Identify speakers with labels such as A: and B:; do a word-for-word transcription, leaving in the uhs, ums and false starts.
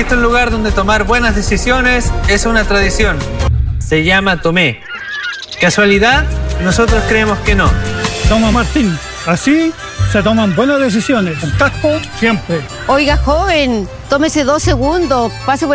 A: existe un lugar donde tomar buenas decisiones es una tradición. Se llama Tomé. ¿Casualidad? Nosotros creemos que no.
B: Toma Martín, así se toman buenas decisiones. Un casco siempre.
C: Oiga, joven, tómese dos segundos, pase por